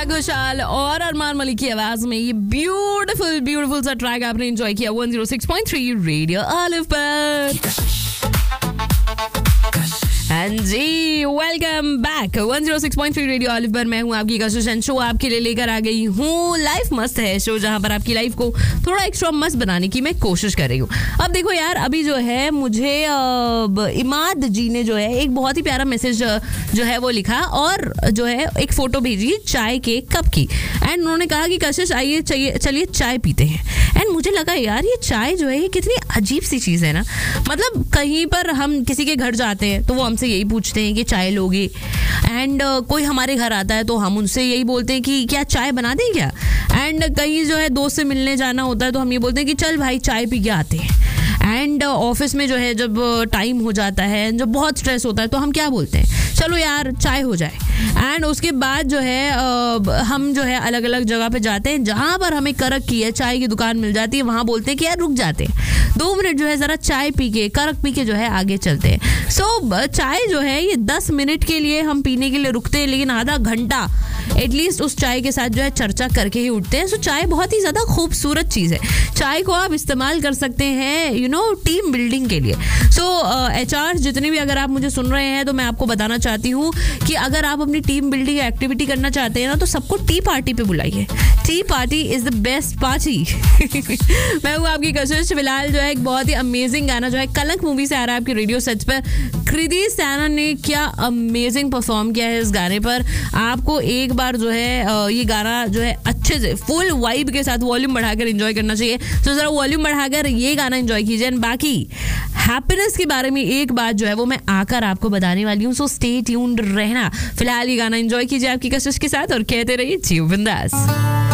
श्रेया घोषाल और अरमान मलिक की आवाज में ये ब्यूटीफुल सा ट्रैक आपने एंजॉय किया 106.3 रेडियो ऑलिव पर। हाँ जी, वेलकम बैक 106.3 रेडियो ऑलिव पर। मैं हूँ आपकी कशिश एंड शो आपके लिए लेकर आ गई हूँ लाइफ मस्त है शो, जहाँ पर आपकी लाइफ को थोड़ा एक्स्ट्रा मस्त बनाने की मैं कोशिश कर रही हूँ। अब देखो यार, अभी जो है मुझे इमाद जी ने जो है एक बहुत ही प्यारा मैसेज जो है वो लिखा और जो है एक फोटो भेजी चाय के कप की। एंड उन्होंने कहा कि कशिश आइए चलिए चाय पीते हैं। एंड मुझे लगा यार ये चाय जो है ये कितनी अजीब सी चीज़ है ना। मतलब कहीं पर हम किसी के घर जाते हैं तो वो हमसे यही पूछते हैं कि चाय लोगे। एंड कोई हमारे घर आता है तो हम उनसे यही बोलते हैं कि क्या चाय बना दें क्या। एंड कहीं जो है दोस्त से मिलने जाना होता है तो हम ये बोलते हैं कि चल भाई चाय पी के आते हैं। एंड ऑफिस में जो है जब टाइम हो जाता है, जब बहुत स्ट्रेस होता है तो हम क्या बोलते हैं, चलो यार चाय हो जाए। एंड उसके बाद जो है हम जो है अलग अलग जगह पे जाते हैं जहाँ पर हमें करक की है चाय की दुकान मिल जाती है, वहाँ बोलते हैं कि यार रुक जाते हैं 2 मिनट जो है ज़रा चाय पी के करक पी के जो है आगे चलते हैं। सो चाय जो है ये 10 मिनट के लिए हम पीने के लिए रुकते हैं, लेकिन आधा घंटा एटलीस्ट उस चाय के साथ जो है चर्चा करके ही उठते हैं। सो चाय बहुत ही ज़्यादा खूबसूरत चीज़ है। चाय को आप इस्तेमाल कर सकते हैं टीम बिल्डिंग के लिए। सो HR जितने भी अगर आप मुझे सुन रहे हैं तो मैं आपको बताना चाहती हूँ कि अगर आप अपनी टीम बिल्डिंग एक्टिविटी करना चाहते हैं ना तो सबको टी पार्टी पे बुलाइए। T party is the best party. मैं हूँ आपकी कशिश। फिलहाल जो है एक बहुत ही अमेजिंग गाना जो है कलंक मूवी से आ रहा है आपके रेडियो सेट्स पर। कृति सैनन ने क्या अमेजिंग परफॉर्म किया है इस गाने पर। आपको एक बार जो है ये गाना जो है अच्छे से फुल वाइब के साथ वॉल्यूम बढ़ाकर एंजॉय करना चाहिए। तो जरा वॉल्यूम बढ़ाकर ये गाना एंजॉय कीजिए। बाकी हैप्पीनेस के बारे में एक बात जो है वो मैं आकर आपको बताने वाली हूँ। सो स्टे ट्यून्ड रहना। फिलहाल ये गाना एंजॉय कीजिए आपकी कशिश के साथ और कहते रहिए जियो बिंदास।